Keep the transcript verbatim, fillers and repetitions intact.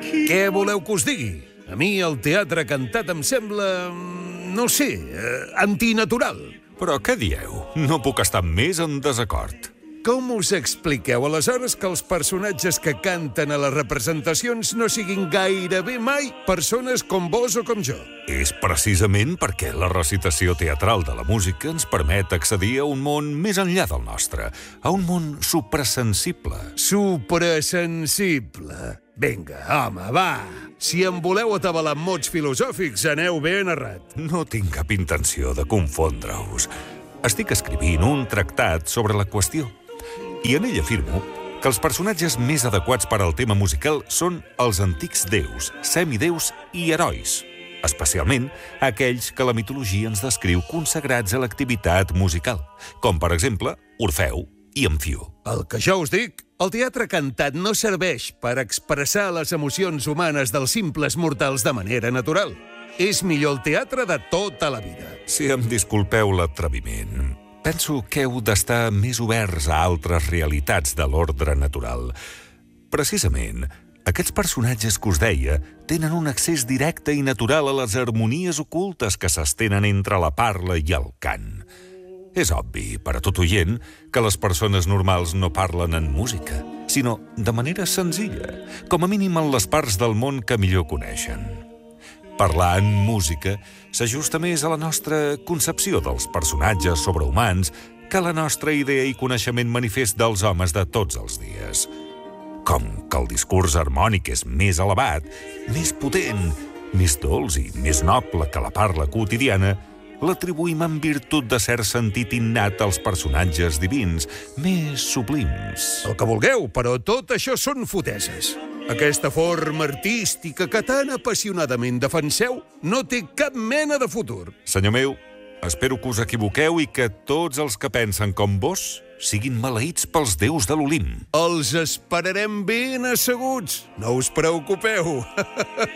Què voleu que us digui? A mi el teatre cantat em sembla, no sé, eh, antinatural. Però què dieu? No puc estar més en desacord. Com us expliqueu, aleshores, que els personatges que canten a les representacions no siguin gairebé mai persones com vos o com jo? És precisament perquè la recitació teatral de la música ens permet accedir a un món més enllà del nostre, a un món suprasensible. Suprasensible. Vinga, home, va. Si em voleu atabalar amb mots filosòfics, aneu ben errat. No tinc cap intenció de confondre-us. Estic escrivint un tractat sobre la qüestió. I en ell afirmo que els personatges més adequats per al tema musical són els antics déus, semideus i herois, especialment aquells que la mitologia ens descriu consagrats a l'activitat musical, com per exemple Orfeu i Amfió. El que jo us dic, el teatre cantat no serveix per expressar les emocions humanes dels simples mortals de manera natural. És millor el teatre de tota la vida. Si em disculpeu l'atreviment, penso que heu d'estar més oberts a altres realitats de l'ordre natural. Precisament, aquests personatges que us deia tenen un accés directe i natural a les harmonies ocultes que s'estenen entre la parla i el cant. És obvi, per a tot oient, que les persones normals no parlen en música, sinó de manera senzilla, com a mínim en les parts del món que millor coneixen. Parlar en música s'ajusta més a la nostra concepció dels personatges sobrehumans que a la nostra idea i coneixement manifest dels homes de tots els dies. Com que el discurs harmònic és més elevat, més potent, més dolç i més noble que la parla quotidiana, l'atribuïm en virtut de cert sentit innat als personatges divins, més sublims. El que vulgueu, però tot això són foteses. Aquesta forma artística que tan apassionadament defenseu no té cap mena de futur. Senyor meu, espero que us equivoqueu i que tots els que pensen com vos siguin maleïts pels déus de l'Olimp. Els esperarem ben asseguts. No us preocupeu.